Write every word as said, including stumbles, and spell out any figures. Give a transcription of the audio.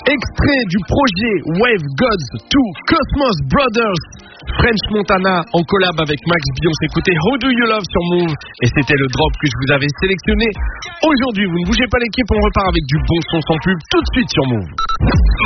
Extrait du projet Wave Gods deux Cosmos Brothers, French Montana en collab avec Max Bion. Écoutez How Do You Love sur Move. Et c'était le drop que je vous avais sélectionné aujourd'hui. Vous ne bougez pas l'équipe, on repart avec du bon son sans pub tout de suite sur Move.